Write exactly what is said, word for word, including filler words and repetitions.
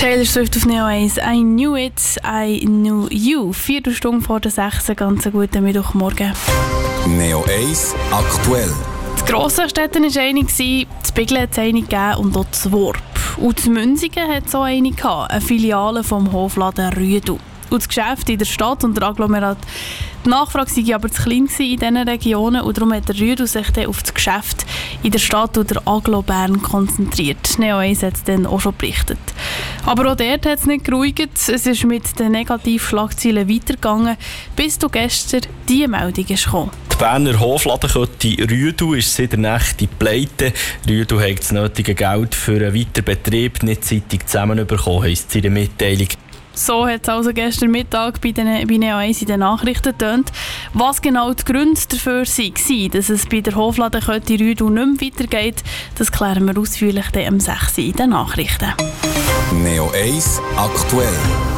Taylor Swift auf Neo eins. I knew it, I knew you. Vierte Stunde vor der sechs. Ganz guten Mittwochmorgen. Neo eins aktuell. Die Grossstädten war einig, das Biglen hat es einig gegeben und auch das Worp. Und das Münzigen hat es auch einig gehabt, eine Filiale vom Hofladen Rüedu. Und das Geschäft in der Stadt und der Agglomerat. Die Nachfrage war aber zu klein in diesen Regionen und darum hat der Rüedu sich dann auf das Geschäft in der Stadt und der Agglo Bern konzentriert. Neo eins hat es dann auch schon berichtet. Aber auch dort hat es nicht geruhigt. Es ist mit den Negativschlagzeilen weitergegangen, bis du gestern diese Meldung kam. Die Berner Hofladenkette Rüedu ist seit der Nacht pleite. Rüedu hat das nötige Geld für einen Weiterbetrieb nicht zeitig zusammenbekommen, heisst es in der Mitteilung. So hat es also gestern Mittag bei, den, bei Neo eins in den Nachrichten getönt. Was genau die Gründe dafür waren, dass es bei der Hofladenkette Rüedu nicht mehr weitergeht, das klären wir ausführlich am sechs in den Nachrichten. Neo eins aktuell.